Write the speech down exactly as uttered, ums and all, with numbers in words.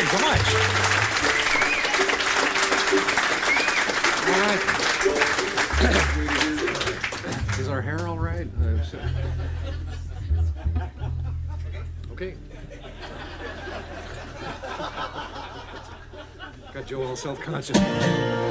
thanks so much. All right. Is our hair all right? Uh, so- Okay. Got Joe all self-conscious.